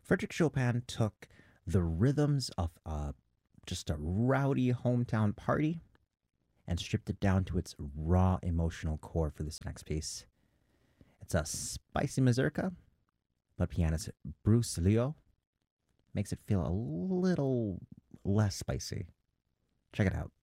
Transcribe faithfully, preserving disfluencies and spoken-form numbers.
Frederick Chopin took the rhythms of uh, just a rowdy hometown party and stripped it down to its raw emotional core for this next piece. It's a spicy mazurka, but pianist Bruce Leo makes it feel a little less spicy. Check it out.